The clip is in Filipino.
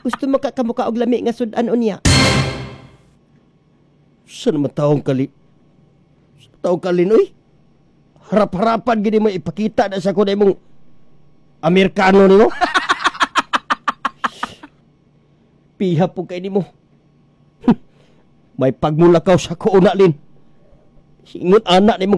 Gusto mo kakamuka og lami nga sudan unya. Saan naman taong kalin, uy? Harap-harapan gini mo ipakita na sa kunay mong Amerikano ni mo. Piha po kay ni mo. May pagmulakaw sa kuuna, Lin. Singot anak ni mo